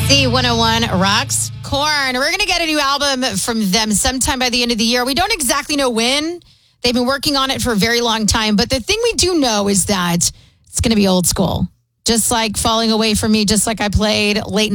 C101 rocks. Korn. We're going to get a new album from them sometime by the end of the year. We don't exactly know when. They've been working on it for a very long time. But the thing we do know is that it's going to be old school. Just like Falling Away From Me, just like I played late night.